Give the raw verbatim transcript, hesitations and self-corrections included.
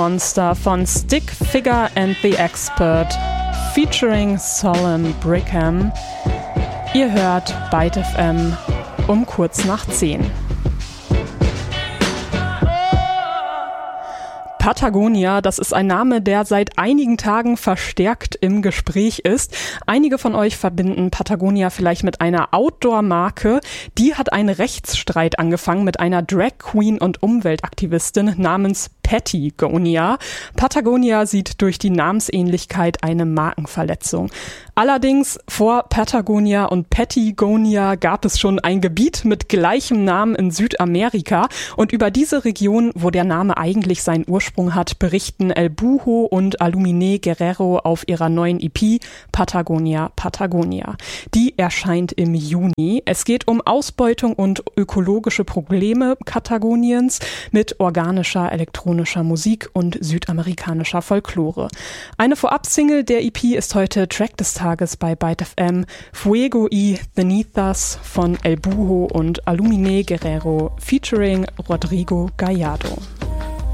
Monster von Stick Figure and the Expert featuring Solemn Brigham. Ihr hört Byte F M um kurz nach zehn. Patagonia, das ist ein Name, der seit einigen Tagen verstärkt im Gespräch ist. Einige von euch verbinden Patagonia vielleicht mit einer Outdoor-Marke. Die hat einen Rechtsstreit angefangen mit einer Drag Queen und Umweltaktivistin namens Patagonia. Patagonia sieht durch die Namensähnlichkeit eine Markenverletzung. Allerdings vor Patagonia und Patagonia gab es schon ein Gebiet mit gleichem Namen in Südamerika und über diese Region, wo der Name eigentlich seinen Ursprung hat, berichten El Buho und Alumine Guerrero auf ihrer neuen E P Patagonia, Patagonia. Die erscheint im Juni. Es geht um Ausbeutung und ökologische Probleme Patagoniens mit organischer, elektronischer Musik und südamerikanischer Folklore. Eine Vorab-Single der E P ist heute Track des Tages bei Byte F M, Fuego y Cenizas von El Buho und Alumine Guerrero featuring Rodrigo Gallardo.